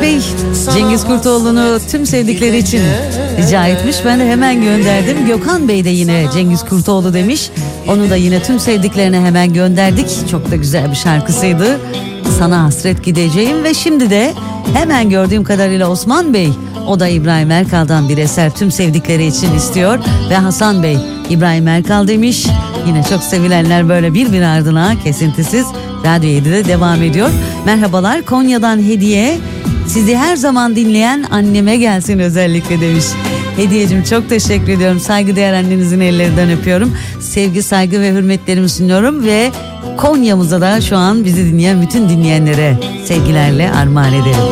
Bey Cengiz Kurtoğlu'nu tüm sevdikleri için rica etmiş. Ben de hemen gönderdim. Gökhan Bey de yine Cengiz Kurtoğlu demiş. Onu da yine tüm sevdiklerine hemen gönderdik. Çok da güzel bir şarkısıydı. Sana hasret gideceğim. Ve şimdi de hemen gördüğüm kadarıyla Osman Bey, o da İbrahim Erkal'dan bir eser tüm sevdikleri için istiyor. Ve Hasan Bey İbrahim Erkal demiş. Yine çok sevilenler böyle bir ardına kesintisiz Radyo 7'de devam ediyor. Merhabalar, Konya'dan hediye. Sizi her zaman dinleyen anneme gelsin özellikle demiş. Hediyeciğim çok teşekkür ediyorum. Saygıdeğer annenizin ellerinden öpüyorum. Sevgi, saygı ve hürmetlerimi sunuyorum ve Konya'mıza da şu an bizi dinleyen bütün dinleyenlere sevgilerle armağan ederim.